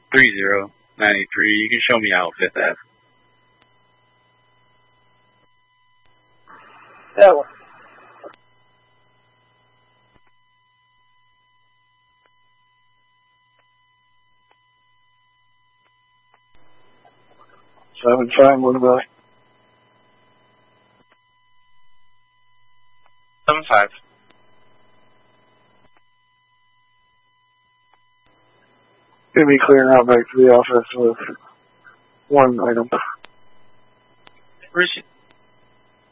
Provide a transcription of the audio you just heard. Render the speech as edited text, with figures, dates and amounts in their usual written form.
3093. You can show me out 5th Ave. That one. Seven five. What about? 7-5. Gonna be clearing out back to the office with one item. Where's